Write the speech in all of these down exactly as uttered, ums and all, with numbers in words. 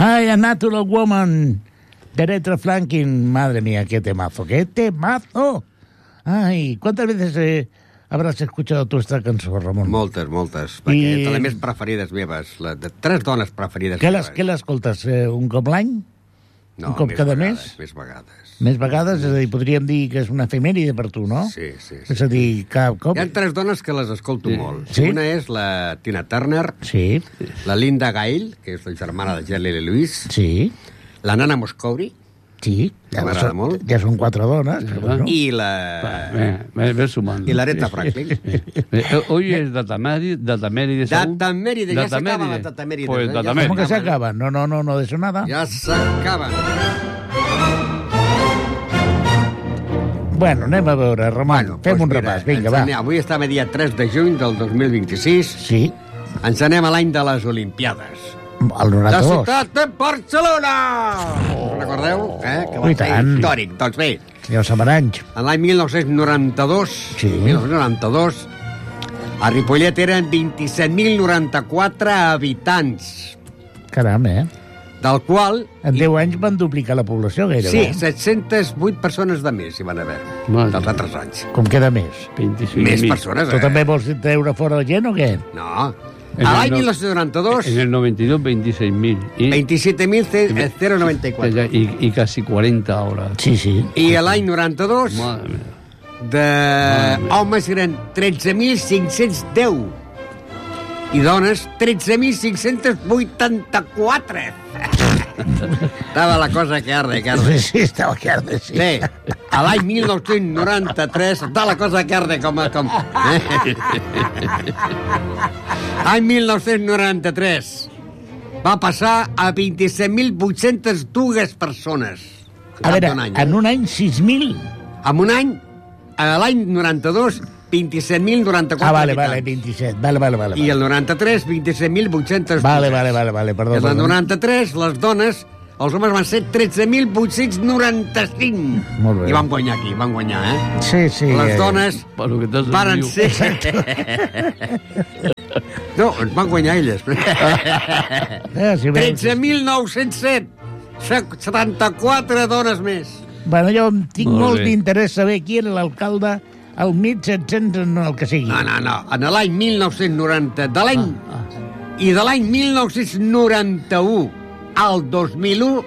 Ay, A Natural Woman, de Aretha Franklin. Madre mía, qué temazo, qué temazo. Ay, ¿cuántas veces eh, habrás escuchado tu esta cançó, Ramon? Moltes, moltes. Perquè I... de les més preferides meves, la de tres dones preferides Què meves. l'escoltes? Eh, un cop l'any? No, un cop més cada vegades, mes? Més vegades. Més vegades? És a dir, podríem dir que és una efemèride per tu, no? Sí, sí. sí. És a dir, cap cop... Hi ha tres dones que les escolto Sí. molt. Sí? Una és la Tina Turner, Sí, la Linda Gail, que és la germana de Jerry Lee Lewis, sí, la Nana Moscowri, sí. Ja, Que m'agrada són, molt. ja són quatre dones, però bueno. i la... Me ves sumando. i l'Aretha Franklin. Eh, Hoy es Dataméride, Dataméride, ¿sabes? Dataméride, ja s'acaben les Datamérides. Pues eh? Dataméride. ¿Cómo que se acaban? No, no, no, no de eso nada. Ja s'acaben. Bueno, anem a veure, Ramon, Bueno, fem doncs un mira, repàs, vinga, ens va. anem- Avui estem a dia tres de juny del dos mil vint-i-sis. Sí, Ens anem a l'any de les Olimpiades. el La noranta-dos. ciutat de Barcelona! Oh. Recordeu? Eh? Que va I ser tant. històric. Doncs bé, Ja ho saben anys. en l'any mil nou-cents noranta-dos, Sí. mil nou-cents noranta-dos, a Ripollet eren vint-i-set mil noranta-quatre habitants, Caram, eh? del qual... En deu anys van duplicar la població, Sí, gairebé. set-cents vuit persones de més hi van haver, Madre. dels altres anys. Com queda més? veinticinco Més mil. persones, Tu eh? també vols treure fora la gent o què? No. En A el l'any no- mil nou-cents noranta-dos, En el noventa y dos, veintiséis mil. Y, veintisiete mil noventa y cuatro. y, y casi cuarenta ahora. Sí, sí. I a l'any noranta-dos, Madre mía. de homes eren tretze mil cinc-cents deu i dones tretze mil cinc-cents vuitanta-quatre. Estava la cosa que arde, que Sí, arde. sí, estava clar de sí. Bé, a l'any mil nou-cents noranta-tres, està la cosa que arde com... com... Eh? Any mil nou-cents noranta-tres va passar a vint-i-set mil vuit-cents dos persones. A veure, Cap d'un any, en eh? un any sis mil. En un any, a l'any noranta-dos, vint-i-set mil noranta-quatre Ah, vale, vale, habitants. vint-i-set. Vale, vale, vale. I el noranta-tres, vint-i-set mil vuit-cents Vale, vale, vale, vale, perdó. I el perdó. noranta-tres, les dones, els homes van ser tretze mil vuit-cents noranta-cinc. Molt bé. I van guanyar aquí, van guanyar, eh? Sí, sí. Les eh, dones Para lo que te has varen vendido. ser... No, ens van guanyar elles. Eh, si veus- tretze mil nou-cents set. setanta-quatre dones més. Bueno, jo em tinc Molt molt bé. d'interès saber qui era l'alcalde al mil set-cents, no, el que sigui. No, no, no. En l'any mil nou-cents noranta, de l'any... I de l'any mil nou-cents noranta-u al dos mil u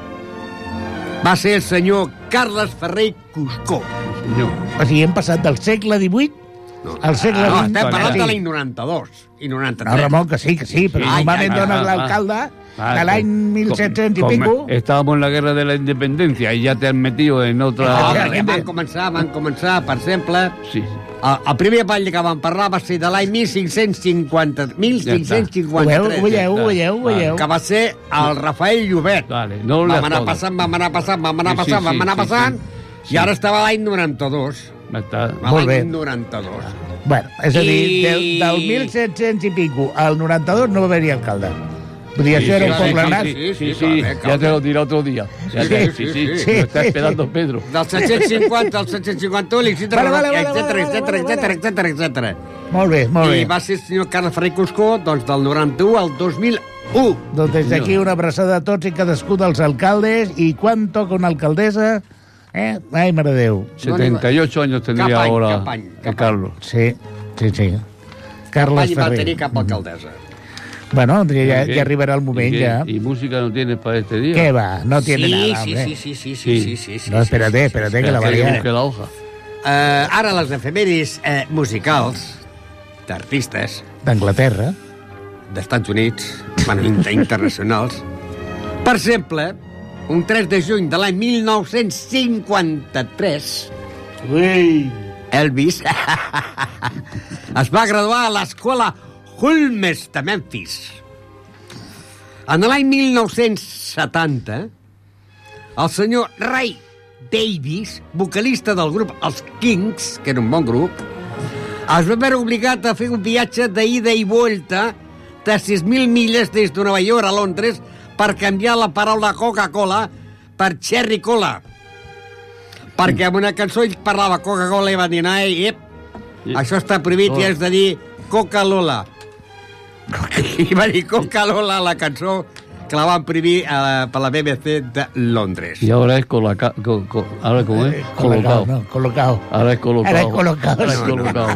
va ser el senyor Carles Ferrer i Cuscó. Señor. O sigui, hem passat del segle divuit No, al segle no, vint. estem parlant Sí. de l'any noranta-dos i noranta-tres. No, Ramon, que sí, que sí, però Sí, normalment ja, ja, dones ja, l'alcalde Ah, de l'any com- mil set-cents i com- pico. Estábamos en la guerra de la independencia y ya te has metido en No, otra... perquè van començar, van començar, per exemple, Sí. el, el primer ball que van parlar va ser de l'any mil cinc-cents cinquanta, mil cinc-cents Ho veieu, cinquanta-tres, ho veieu, ho veieu, ho veieu. que va ser el Rafael Llobet. Vale, no le Vam anar jodas. passant, vam anar passant, vam anar Sí, sí, passant, sí, vam anar sí, passant, sí. i ara estava a l'any noranta-dos. Está... A Molt bé. l'any noranta-dos. Bueno, és a dir, I- del, del mil set-cents i pico al noranta-dos no va haver-hi alcalde. Vull dir, això era un sí, poble sí, anat. sí. Sí, sí, sí, sí, vale, ya te lo diré otro día. Ya Sí, te- sí, sí, sí, sí. lo está esperando Pedro. Del set-cents cinquanta al set-cents cinquanta-u, etcètera, Vale, vale, vale, etcètera, vale, etcètera, vale, etcètera, vale. etcètera, etcètera. Molt bé, molt bé. I va ser el senyor Carles Ferrer i Cuscó, doncs, del noranta-u al dos mil u. Doncs des d'aquí una abraçada a tots i cadascú dels alcaldes. I quan toca una alcaldessa? Eh? Ai, mare de Déu. setenta y ocho años tendría Cap any, ahora cap any, cap el any. Carlos. Sí, sí, sí. Carles Mai va tenir Ferrer. cap alcaldessa. Bueno, ja, ¿Y qué? ja arribarà el moment, ¿Y qué? ja. ¿Y música no tienes para este día? Què va? No tiene sí, nada, sí, hombre. sí, sí, sí, sí, sí, sí, sí. No, espérate, sí, espérate, sí, que la Espera, que varia... busque la hoja. Eh, ara les efemèris eh, musicals d'artistes D'Anglaterra. d'Estats Units, bueno, inter- internacionals. Per exemple, un tres de juny de l'any mil nou-cents cinquanta-tres, Ui! Elvis es va graduar a l'escola Holmes de Memphis. En l'any mil nou-cents setanta, el senyor Ray Davies, vocalista del grup Els Kings, que era un bon grup, es va veure obligat a fer un viatge d'ida i volta de sis mil milles des de Nova York a Londres per canviar la paraula Coca-Cola per Cherry Cola. Perquè en una cançó ell parlava Coca-Cola i va dir, ei, ep, això està prohibit i has de dir Coca-Lola. I va dir Coca-Lola a la cançó que la van prohibir eh, per la B B C de Londres. Y ahora es coloca, co, co, ahora cómo es? Colocado, no, colocado. Ahora es colocado. Ahora es colocado. Ahora es No, no. colocado.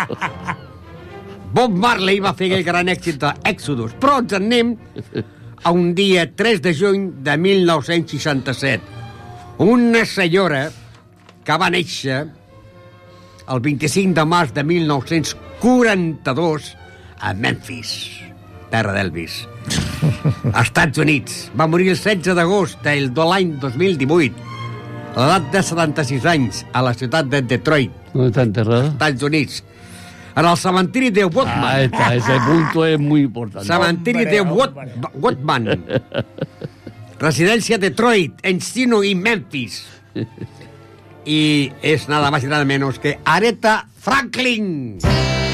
Bob Marley va fer aquell gran èxit d'Exodus, però ens anem a un dia tres de juny de mil nou-cents seixanta-set. Una senyora que va néixer el vint-i-cinc de març de mil nou-cents quaranta-dos a Memphis, terra d'Elvis, als Estats Units. Va morir el setze d'agost de l'any dos mil divuit, a l'edat de setanta-sis anys, a la ciutat de Detroit, ¿Dónde está enterrada? Estats Units, en el cementiri de Woodman. Ah, está, ese punto es muy importante. Cementiri de Wood- Woodman. Residència Detroit, Encino y Memphis. Y es nada más y nada menos que Aretha Franklin.